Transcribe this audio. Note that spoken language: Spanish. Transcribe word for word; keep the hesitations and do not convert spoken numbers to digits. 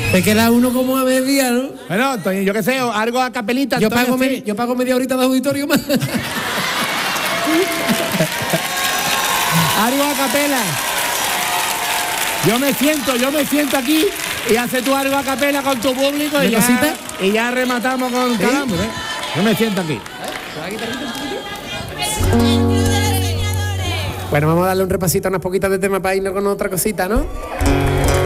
Te queda uno como a media, ¿no? Bueno, Antonio, yo qué sé, algo a capelita. Yo Antonio, pago, sí. me, yo pago media horita de auditorio más. Algo a capela. Yo me siento, yo me siento aquí y hace tú algo a capela con tu público y ya, y ya rematamos con ¿sí? Calambre, ¿eh? Yo me siento aquí. Bueno, vamos a darle un repasito a unas poquitas de tema para irnos con otra cosita, ¿no?